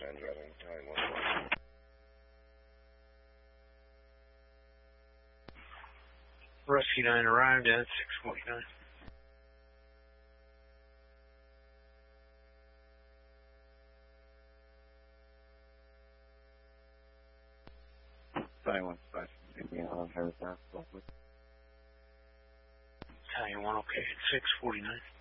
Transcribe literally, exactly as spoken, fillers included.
Sounds right on time. One. Rescue nine arrived at six forty-nine. Silence, five. Indiana on her back. Battalion one okay at six forty-nine.